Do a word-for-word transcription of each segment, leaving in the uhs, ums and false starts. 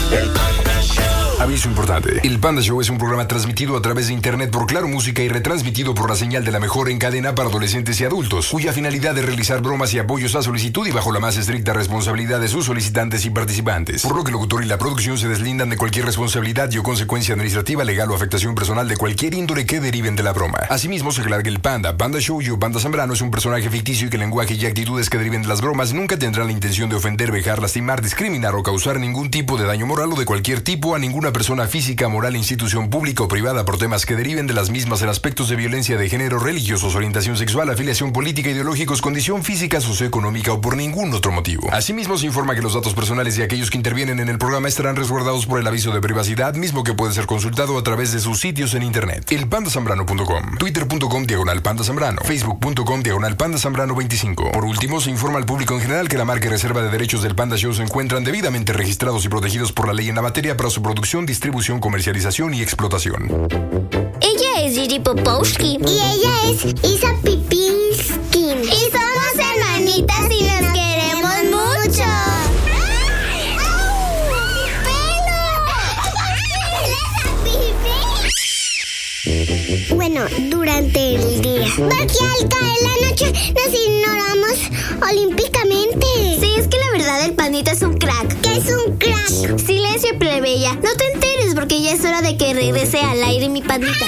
El Panda Show. Aviso importante. El Panda Show es un programa transmitido a través de internet por Claro Música y retransmitido por la señal de la mejor en cadena para adolescentes y adultos, cuya finalidad es realizar bromas y apoyos a solicitud y bajo la más estricta responsabilidad de sus solicitantes y participantes. Por lo que el locutor y la producción se deslindan de cualquier responsabilidad y o consecuencia administrativa, legal o afectación personal de cualquier índole que deriven de la broma. Asimismo, se aclara que el Panda, Panda Show y o Panda Zambrano es un personaje ficticio y que el lenguaje y actitudes que deriven de las bromas nunca tendrán la intención de ofender, vejar, lastimar, discriminar o causar ningún tipo de daño moral o de cualquier tipo a ninguna persona física, moral, institución pública o privada por temas que deriven de las mismas en aspectos de violencia de género, religiosos, orientación sexual, afiliación política, ideológicos, condición física, socioeconómica o por ningún otro motivo. Asimismo, se informa que los datos personales de aquellos que intervienen en el programa estarán resguardados por el aviso de privacidad, mismo que puede ser consultado a través de sus sitios en internet. el panda zambrano punto com, twitter punto com diagonal panda zambrano, facebook punto com diagonal panda zambrano veinticinco. Por último, se informa al público en general que la marca y reserva de derechos del Panda Show se encuentran debidamente registrados y protegidos por la ley en la materia para su producción, distribución, comercialización y explotación. Ella es Gigi Popowski. Y ella es Isa Pipinski. Y somos hermanitas y nos queremos mucho. Bueno, durante el día. Porque al caer la noche nos ignoramos olímpicamente. Sí, es que la verdad el pandita es un crack. ¿Qué es un crack? Silencio, plebeya. No te enteres porque ya es hora de que regrese al aire mi pandita.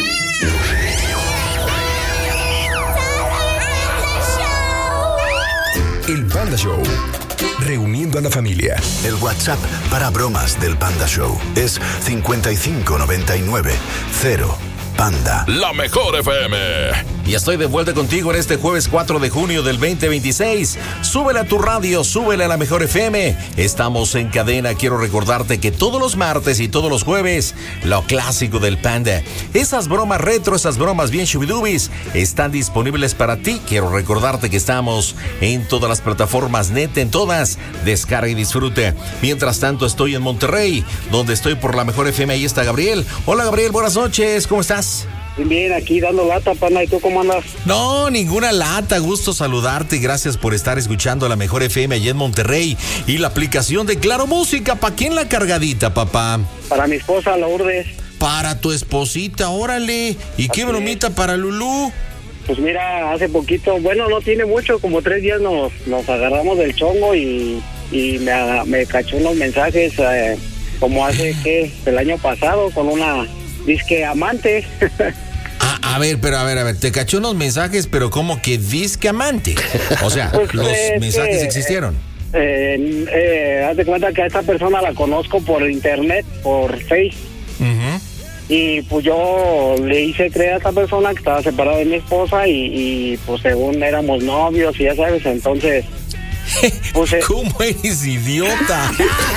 El Panda Show. Reuniendo a la familia. El WhatsApp para bromas del Panda Show es cincuenta y cinco noventa y nueve cero Panda. La mejor F M. Y estoy de vuelta contigo en este jueves cuatro de junio del veinte veintiséis. Súbele a tu radio, súbele a la mejor F M. Estamos en cadena. Quiero recordarte que todos los martes y todos los jueves, lo clásico del Panda, esas bromas retro, esas bromas bien shubidubis, están disponibles para ti. Quiero recordarte que estamos en todas las plataformas, neta, en todas. Descarga y disfrute. Mientras tanto, estoy en Monterrey, donde estoy por la mejor F M. Ahí está Gabriel. Hola, Gabriel, buenas noches. ¿Cómo estás? Bien, aquí dando lata, pana. ¿Y tú cómo andas? No, ninguna lata. Gusto saludarte. Gracias por estar escuchando la mejor F M allá en Monterrey. Y la aplicación de Claro Música. ¿Para quién la cargadita, papá? Para mi esposa, Lourdes. Para tu esposita, órale. ¿Y qué Así bromita es. para Lulú? Pues mira, hace poquito, bueno, no tiene mucho, como tres días nos, nos agarramos del chongo y, y me, me cachó unos mensajes eh, como hace, ¿qué? El año pasado con una disque amante. Ah, a ver, pero a ver, a ver, te cachó unos mensajes, pero como que disque amante. O sea, Pues, los eh, mensajes eh, existieron. Eh, eh, haz de cuenta que a esta persona la conozco por internet, por Face. Uh-huh. Y pues yo le hice creer a esta persona que estaba separada de mi esposa y, y pues según éramos novios y ya sabes, entonces... Pues, eh, ¿Cómo eres idiota?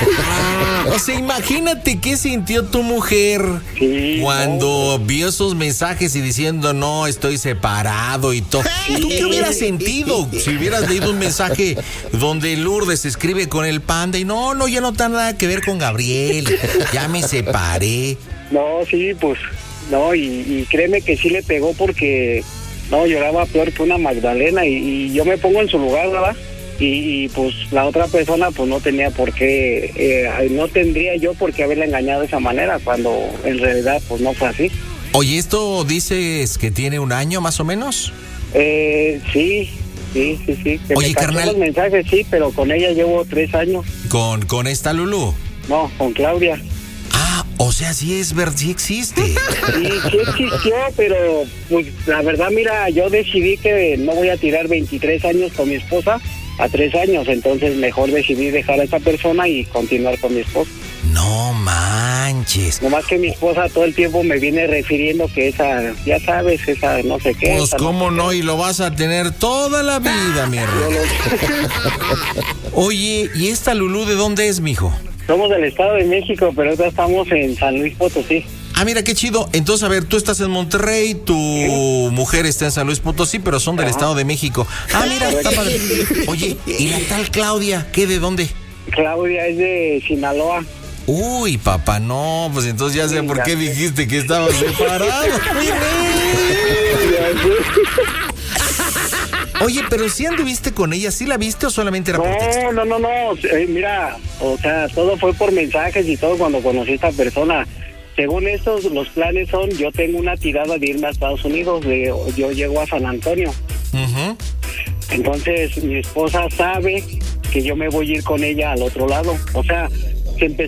O sea, imagínate qué sintió tu mujer Sí, cuando no. vio esos mensajes y diciendo, no, estoy separado y todo. ¿Tú qué hubieras sentido si hubieras leído un mensaje donde Lourdes escribe con el Panda y no, no, ya no tiene nada que ver con Gabriel, ya me separé? No, sí, pues, no, y, y créeme que sí le pegó porque, no, lloraba peor que una Magdalena y, y yo me pongo en su lugar, ¿verdad? Y, y pues la otra persona pues no tenía por qué, eh, no tendría yo por qué haberla engañado de esa manera cuando en realidad pues no fue así. Oye, ¿esto dices que tiene un año más o menos? Eh, sí, sí, sí, sí. Que Oye, me cachó carnal. los mensajes, sí, pero con ella llevo tres años. ¿Con, con esta Lulú? No, con Claudia. Ah, o sea, sí es verdad, sí existe. Sí, sí existió, pero pues la verdad, mira, yo decidí que no voy a tirar veintitrés años con mi esposa a tres años, entonces mejor decidí dejar a esa persona y continuar con mi esposa. No manches. Nomás que mi esposa todo el tiempo me viene refiriendo que esa, ya sabes, esa no sé qué. Pues esa cómo sé no, qué. y lo vas a tener toda la vida, mi hermano. Oye, ¿y esta Lulú de dónde es, mijo? Somos del Estado de México, pero ahorita estamos en San Luis Potosí. Ah, mira, qué chido. Entonces, a ver, tú estás en Monterrey, tu mujer está en San Luis Potosí, pero son del Ajá. Estado de México. Ah, mira, está padre. Oye, ¿y la tal Claudia? ¿Qué, de dónde? Claudia es de Sinaloa. Uy, papá, no, pues entonces ya sé por qué dijiste que estabas separado. Oye, pero si anduviste con ella, ¿sí la viste o solamente era por texto? No, no, no, no. Eh, mira, o sea, todo fue por mensajes y todo cuando conocí a esta persona. Según estos, los planes son, yo tengo una tirada de irme a Estados Unidos, de, yo llego a San Antonio. Uh-huh. Entonces, mi esposa sabe que yo me voy a ir con ella al otro lado. O sea, se empezó